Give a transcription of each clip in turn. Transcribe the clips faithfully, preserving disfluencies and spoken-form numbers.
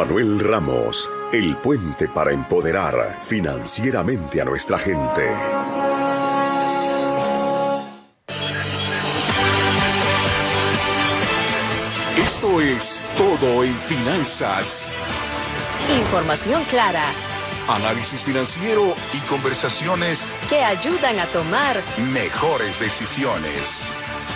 Manuel Ramos, el puente para empoderar financieramente a nuestra gente. Esto es Todo en Finanzas. Información clara, Análisis financiero Y conversaciones que ayudan a tomar mejores decisiones.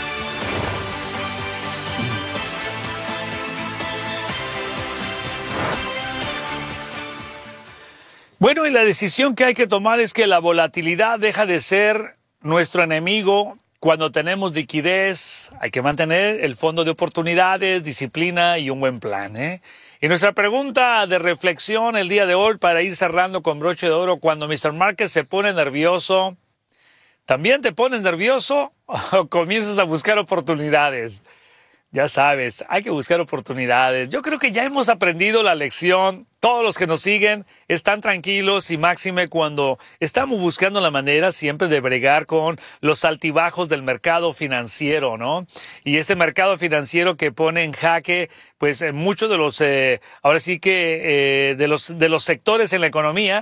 Bueno, y la decisión que hay que tomar es que la volatilidad deja de ser nuestro enemigo cuando tenemos liquidez. Hay que mantener el fondo de oportunidades, disciplina y un buen plan, ¿eh? Y nuestra pregunta de reflexión el día de hoy, para ir cerrando con broche de oro: cuando mister Market se pone nervioso, ¿también te pones nervioso o comienzas a buscar oportunidades? Ya sabes, hay que buscar oportunidades. Yo creo que ya hemos aprendido la lección. Todos los que nos siguen están tranquilos, y máxime cuando estamos buscando la manera siempre de bregar con los altibajos del mercado financiero, ¿no? Y ese mercado financiero que pone en jaque, pues, muchos de los, eh, ahora sí que, eh, de los, de los sectores en la economía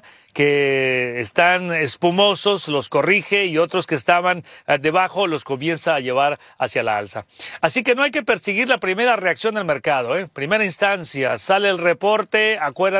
que están espumosos, los corrige, y otros que estaban eh, debajo los comienza a llevar hacia la alza. Así que no hay que perseguir la primera reacción del mercado, ¿eh? Primera instancia, sale el reporte, acuérdate,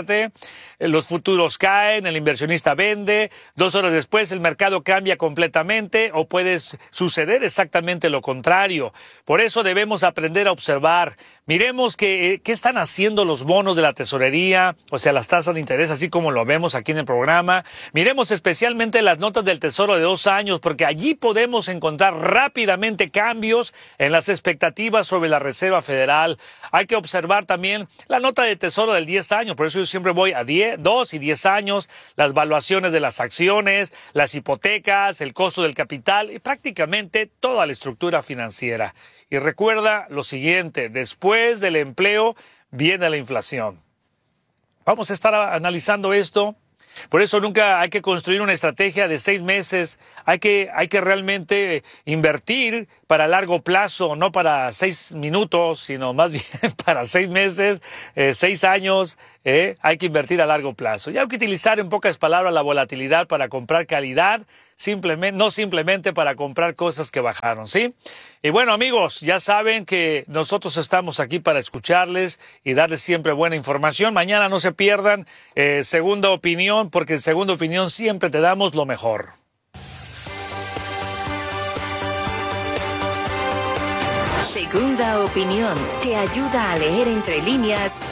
los futuros caen, el inversionista vende, dos horas después el mercado cambia completamente, o puede suceder exactamente lo contrario. Por eso debemos aprender a observar. Miremos qué, qué están haciendo los bonos de la tesorería, o sea, las tasas de interés, así como lo vemos aquí en el programa. Miremos especialmente las notas del Tesoro de dos años, porque allí podemos encontrar rápidamente cambios en las expectativas sobre la Reserva Federal. Hay que observar también la nota de Tesoro del diez años, por eso yo siempre voy a diez, dos y diez años, las valuaciones de las acciones, las hipotecas, el costo del capital y prácticamente toda la estructura financiera. Y recuerda lo siguiente: después del empleo viene la inflación. Vamos a estar analizando esto. Por eso nunca hay que construir una estrategia de seis meses. Hay que, hay que realmente invertir para largo plazo, no para seis minutos, sino más bien para seis meses, eh, seis años. Eh, hay que invertir a largo plazo. Y hay que utilizar, en pocas palabras, la volatilidad para comprar calidad, simplemente, no simplemente para comprar cosas que bajaron, ¿sí? Y bueno, amigos, ya saben que nosotros estamos aquí para escucharles y darles siempre buena información. Mañana no se pierdan eh, Segunda Opinión, porque en Segunda Opinión siempre te damos lo mejor. Segunda Opinión te ayuda a leer entre líneas